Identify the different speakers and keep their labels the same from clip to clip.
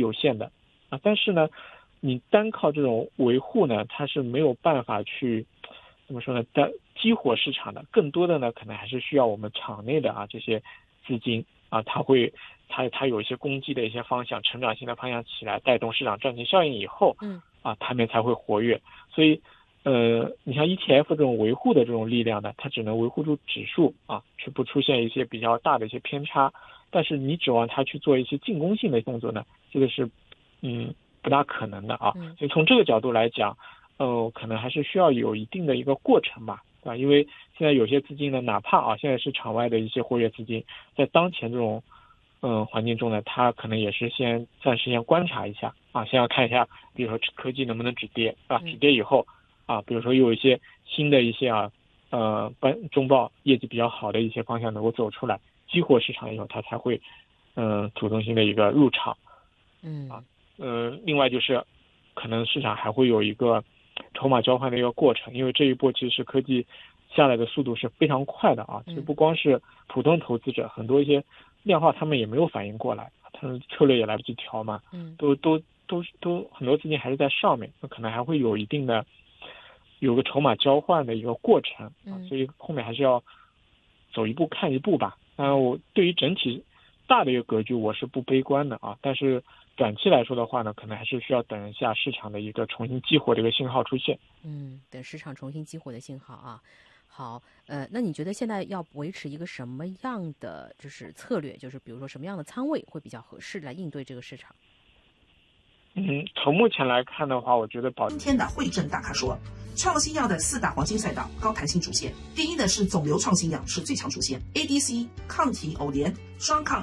Speaker 1: 有限的啊。但是呢，你单靠这种维护呢，它是没有办法去怎么说呢？激活市场的，更多的呢，可能还是需要我们场内的这些资金啊，它有一些攻击的一些方向，成长性的方向起来，带动市场赚钱效应以后，它们才会活跃。所以，你像 ETF 这种维护的这种力量呢，它只能维护住指数去不出现一些比较大的一些偏差。但是你指望它去做一些进攻性的动作呢，这个是不大可能的啊。所以从这个角度来讲，可能还是需要有一定的一个过程吧。因为现在有些资金呢，哪怕现在是场外的一些活跃资金，在当前这种环境中呢，它可能也是暂时先观察一下先要看一下，比如说科技能不能止跌止跌以后比如说有一些新的一些中报业绩比较好的一些方向能够走出来，激活市场以后，它才会主动性的一个入场。另外就是可能市场还会有一个筹码交换的一个过程，因为这一波其实科技下来的速度是非常快的其实不光是普通投资者，很多一些量化他们也没有反应过来，他们策略也来不及调嘛，都很多资金还是在上面，那可能还会有一定的有个筹码交换的一个过程所以后面还是要走一步看一步吧。我对于整体大的一个格局我是不悲观的但是短期来说的话呢，可能还是需要等一下市场的一个重新激活的一个信号出现。
Speaker 2: 等市场重新激活的信号好，那你觉得现在要维持一个什么样的就是策略，就是比如说什么样的仓位会比较合适来应对这个市场？
Speaker 1: 从目前来看的话，我觉得
Speaker 3: 今天的汇证大咖说，创新药的4大黄金赛道高弹性主线，第一的是肿瘤创新药是最强主线 ，ADC 抗体偶联双抗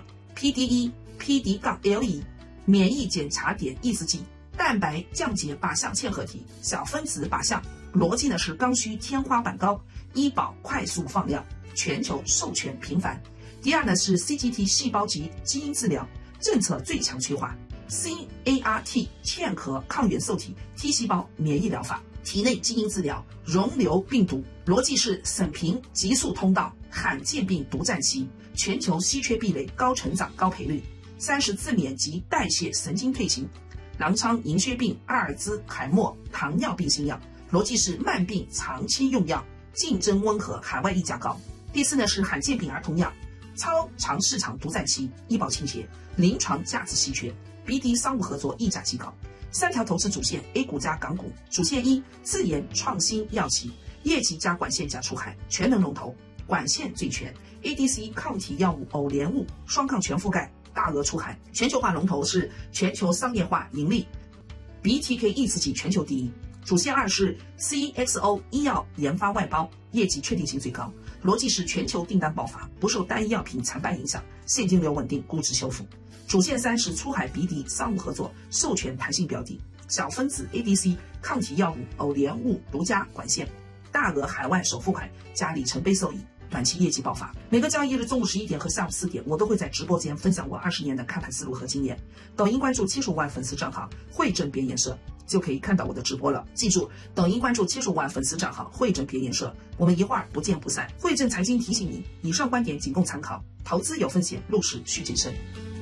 Speaker 3: PD-1、PD-LE 免疫检查点抑制剂，蛋白降解靶向嵌合体，小分子靶向，逻辑呢是刚需天花板高，医保快速放量，全球授权频繁。第二呢是 CGT 细胞级基因治疗，政策最强催化。CAR-T 嵌合抗元受体 T 细胞免疫疗法，体内基因治疗，溶瘤病毒，逻辑是省平急速通道，罕见病独占期，全球稀缺壁垒，高成长高赔率。三是自免及代谢神经退行，狼疮、银屑病、阿尔兹海默、糖尿病新药，逻辑是慢病长期用药，竞争温和，海外溢价高。第四呢是罕见病儿童药，超长市场独占期，医保倾斜，临床价值稀缺，BD 商务合作溢价极高。三条投资主线 A 股加港股，主线一自研创新药企，业绩加管线加出海，全能龙头，管线最全 ，ADC 抗体药物偶联物双抗全覆盖，大额出海，全球化龙头是全球商业化盈利 ，BTK 抑制剂全球第一。主线二是 CXO 医药研发外包，业绩确定性最高，逻辑是全球订单爆发，不受单一药品惨败影响，现金流稳定，估值修复。主线三是出海 BD 商务合作，授权弹性标的，小分子 ADC 抗体药物偶联物独家管线，大额海外首付款加里程碑受益，短期业绩爆发。每个交易日中午11点和下午4点，我都会在直播间分享我20年的看盘思路和经验。抖音关注75万粉丝账号汇证别研社，就可以看到我的直播了。记住，抖音关注75万粉丝账号汇证别研社，我们一会儿不见不散。汇证财经提醒你，以上观点仅供参考，投资有风险，入市需谨慎。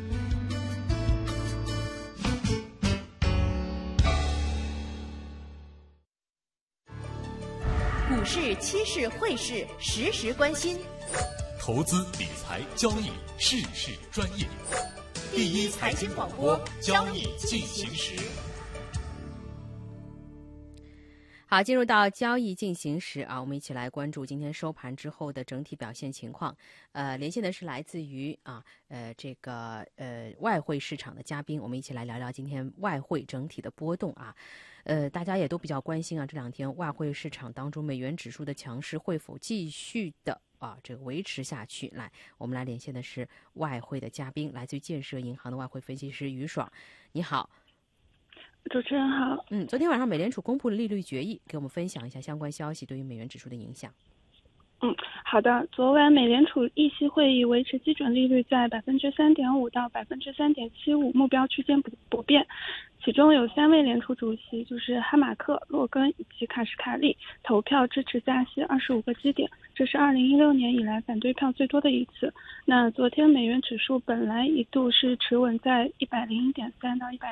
Speaker 4: 股市、期市、汇市，时时关心。
Speaker 5: 投资理财交易，事事专业。第一财经广播，交易进行时。
Speaker 2: 好，进入到交易进行时我们一起来关注今天收盘之后的整体表现情况。连线的是来自于外汇市场的嘉宾，我们一起来聊聊今天外汇整体的波动大家也都比较关心这两天外汇市场当中美元指数的强势会否继续的这个维持下去。来，我们来连线的是外汇的嘉宾，来自于建设银行的外汇分析师于爽。你好。
Speaker 6: 主持人好。
Speaker 2: 昨天晚上美联储公布了利率决议，给我们分享一下相关消息对于美元指数的影响。
Speaker 6: 好的。昨晚美联储议息会议维持基准利率在 3.5% 到 3.75%目标区间不变，其中有3位联储主席，就是哈马克、洛根以及卡什卡利投票支持加息25个基点，这是2016年以来反对票最多的一次。那昨天美元指数本来一度是持稳在101.3到100